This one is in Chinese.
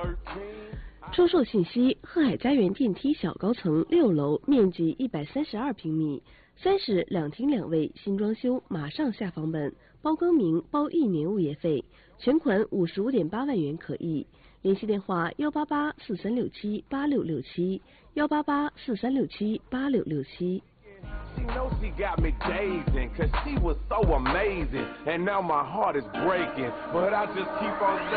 出售信息：鹤海家园电梯小高层6楼，面积132平米，3室2厅2卫，新装修，马上下房本，包更名，包1年物业费，全款55.8万元可以。联系电话18843678667，18843678667。 She knows she got me dazing, cause she was so amazing. And now my heart is breaking, but I just keep on